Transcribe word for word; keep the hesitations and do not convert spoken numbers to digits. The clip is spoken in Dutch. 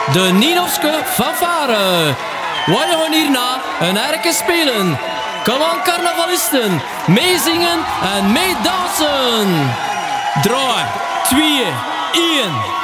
de Ninovske fanfare. Wij gaan hierna een erke spelen. Kom aan carnavalisten, meezingen en meedansen. drie, twee, één.